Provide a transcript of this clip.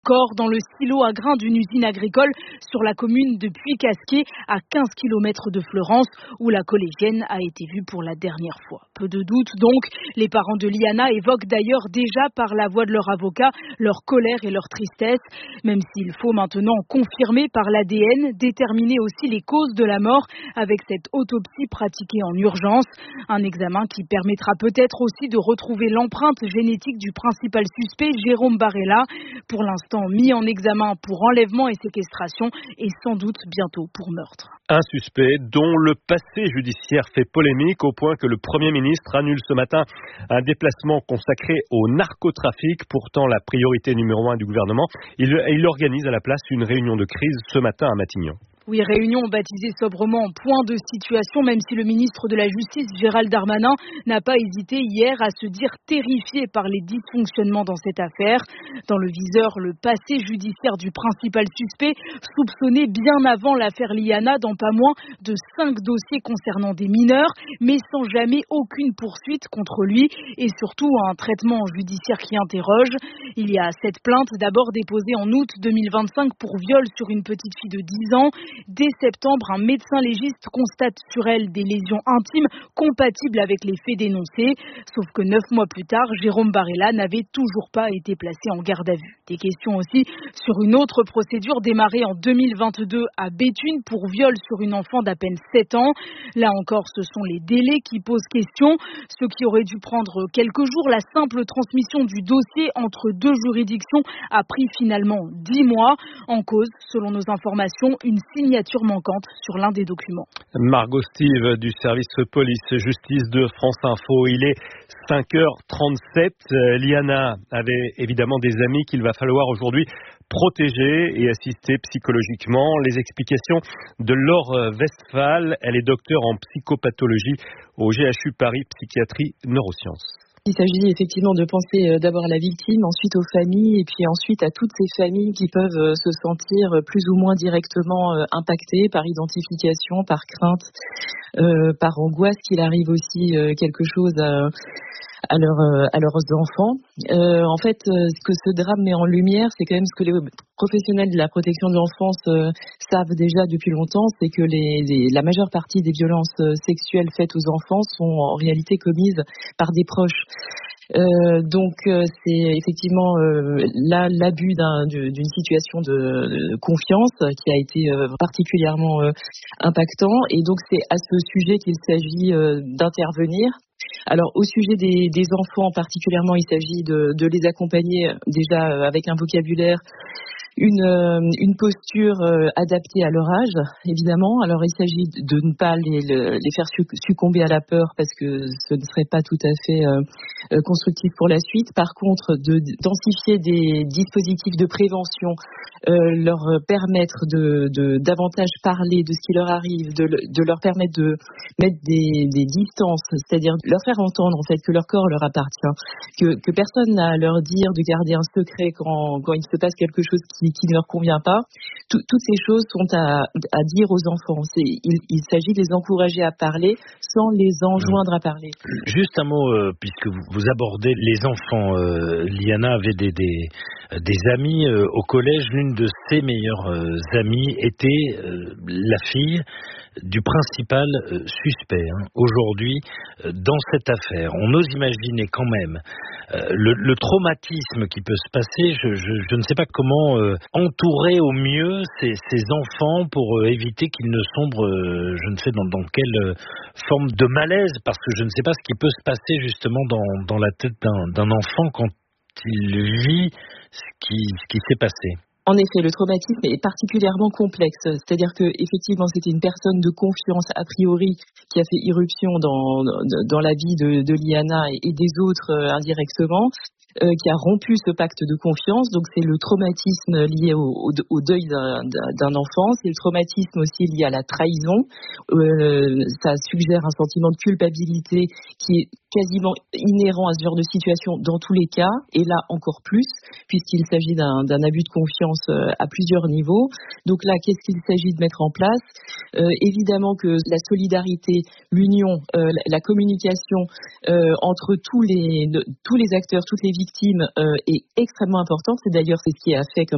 Corps dans le silo à grains d'une usine agricole sur la commune de Puy-Casquet, à 15 km de Fleurance, où la collégienne a été vue pour la dernière fois. Peu de doute donc, les parents de Liana évoquent d'ailleurs déjà par la voix de leur avocat leur colère et leur tristesse, même s'il faut maintenant confirmer par l'ADN, déterminer aussi les causes de la mort avec cette autopsie pratiquée en urgence. Un examen qui permettra peut-être aussi de retrouver l'empreinte génétique du principal suspect, Jérôme Barella, pour l'instant mis en examen pour enlèvement et séquestration et sans doute bientôt pour meurtre. Un suspect dont le passé judiciaire fait polémique au point que le Premier ministre annule ce matin un déplacement consacré au narcotrafic, pourtant la priorité numéro 1 du gouvernement. Il organise à la place une réunion de crise ce matin à Matignon. Oui, réunion baptisée sobrement point de situation, même si le ministre de la Justice, Gérald Darmanin, n'a pas hésité hier à se dire terrifié par les dysfonctionnements dans cette affaire. Dans le viseur, le passé judiciaire du principal suspect, soupçonné bien avant l'affaire Liana dans pas moins de 5 dossiers concernant des mineurs, mais sans jamais aucune poursuite contre lui et surtout un traitement judiciaire qui interroge. Il y a 7 plaintes d'abord déposées en août 2025 pour viol sur une petite fille de 10 ans. Dès septembre, un médecin légiste constate sur elle des lésions intimes compatibles avec les faits dénoncés. Sauf que 9 mois plus tard, Jérôme Barella n'avait toujours pas été placé en garde à vue. Des questions aussi sur une autre procédure démarrée en 2022 à Béthune pour viol sur une enfant d'à peine 7 ans. Là encore, ce sont les délais qui posent question. Ce qui aurait dû prendre quelques jours, la simple transmission du dossier entre 2 juridictions a pris finalement 10 mois. En cause, selon nos informations, une signature manquante sur l'un des documents. Margot Steve du service police-justice de France Info. Il est 5h37. Liana avait évidemment des amis qu'il va falloir aujourd'hui protéger et assister psychologiquement. Les explications de Laure Westphal. Elle est docteure en psychopathologie au GHU Paris Psychiatrie Neurosciences. Il s'agit effectivement de penser d'abord à la victime, ensuite aux familles et puis ensuite à toutes ces familles qui peuvent se sentir plus ou moins directement impactées par identification, par crainte, par angoisse qu'il arrive aussi quelque chose à leurs enfants. En fait, ce que ce drame met en lumière, c'est quand même ce que les professionnels de la protection de l'enfance savent déjà depuis longtemps, c'est que la majeure partie des violences sexuelles faites aux enfants sont en réalité commises par des proches. Donc c'est effectivement là l'abus d'une situation de confiance qui a été particulièrement impactant, et donc c'est à ce sujet qu'il s'agit d'intervenir. Alors au sujet des enfants particulièrement, il s'agit de les accompagner déjà avec un vocabulaire, une posture adaptée à leur âge, évidemment. Alors il s'agit de ne pas les faire succomber à la peur, parce que ce ne serait pas tout à fait constructif pour la suite. Par contre, de densifier des dispositifs de prévention, leur permettre de davantage parler de ce qui leur arrive, de leur permettre de mettre des distances, c'est-à-dire leur faire entendre en fait que leur corps leur appartient, que personne n'a à leur dire de garder un secret quand il se passe quelque chose qui ne leur convient pas. Toutes ces choses sont à dire aux enfants. Il s'agit de les encourager à parler sans les enjoindre à parler. Juste un mot, puisque vous abordez les enfants. Liana avait des amis au collège. L'une de ses meilleures amies était la fille du principal suspect aujourd'hui dans cette affaire. On ose imaginer quand même le traumatisme qui peut se passer. Je ne sais pas comment entourer au mieux ces enfants pour éviter qu'ils ne sombrent, je ne sais dans quelle forme de malaise, parce que je ne sais pas ce qui peut se passer justement dans la tête d'un enfant quand il vit ce qui s'est passé. En effet, le traumatisme est particulièrement complexe. C'est-à-dire que effectivement, c'était une personne de confiance a priori qui a fait irruption dans la vie de Liana et des autres indirectement, qui a rompu ce pacte de confiance. Donc c'est le traumatisme lié au deuil d'un enfant, c'est le traumatisme aussi lié à la trahison. Ça suggère un sentiment de culpabilité qui est quasiment inhérent à ce genre de situation dans tous les cas, et là encore plus, puisqu'il s'agit d'un abus de confiance à plusieurs niveaux. Donc là, qu'est-ce qu'il s'agit de mettre en place ? Évidemment que la solidarité, l'union, la communication entre tous les acteurs, toutes les victimes est extrêmement importante. C'est d'ailleurs ce qui a fait, comme